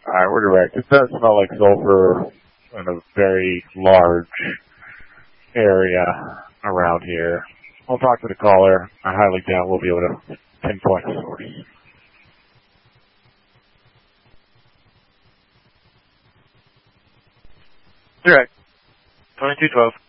Alright, we're direct. It does smell like sulfur in a very large area around here. I'll talk to the caller. I highly doubt we'll be able to pinpoint the source. Direct. 2212.